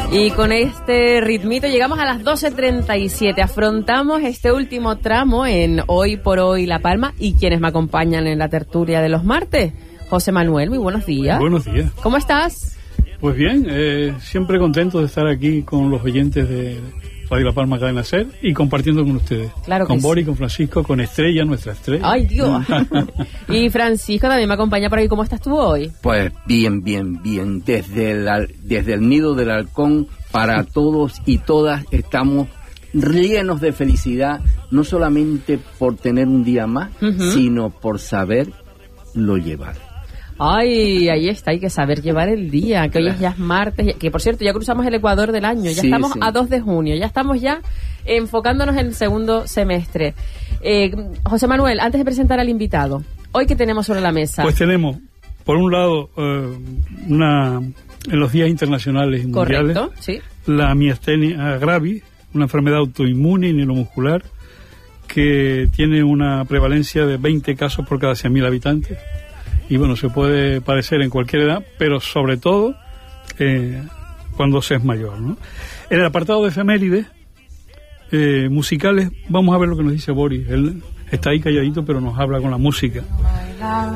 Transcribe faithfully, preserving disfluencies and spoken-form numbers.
Y con este ritmito llegamos a las doce treinta y siete. Afrontamos este último tramo en Hoy por Hoy La Palma. ¿Y quienes me acompañan en la tertulia de los martes? José Manuel, muy buenos días. Buenos días. ¿Cómo estás? Pues bien, eh, siempre contento de estar aquí con los oyentes de Radio La Palma Cadena Ser y compartiendo con ustedes. Claro que con Boris, sí. Con Francisco, con Estrella, nuestra estrella. ¡Ay, Dios! Y Francisco también me acompaña por ahí. ¿Cómo estás tú hoy? Pues bien, bien, bien. Desde el, al- desde el Nido del Halcón, para todos y todas estamos llenos de felicidad, no solamente por tener un día más, Ujú. sino por saberlo llevar. Ay, ahí está, hay que saber llevar el día, que hoy es ya es martes, que por cierto ya cruzamos el Ecuador del año, ya Sí, estamos sí. a dos de junio, ya estamos ya enfocándonos en el segundo semestre. Eh, José Manuel, antes de presentar al invitado, ¿hoy qué tenemos sobre la mesa? Pues tenemos, por un lado, eh, una en los días internacionales y mundiales, Correcto, sí. la miastenia gravis, una enfermedad autoinmune y neuromuscular que tiene una prevalencia de veinte casos por cada cien mil habitantes. Y bueno, se puede padecer en cualquier edad, pero sobre todo eh, cuando se es mayor, ¿no? En el apartado de efemérides eh, musicales, vamos a ver lo que nos dice Boris. Él está ahí calladito, pero nos habla con la música.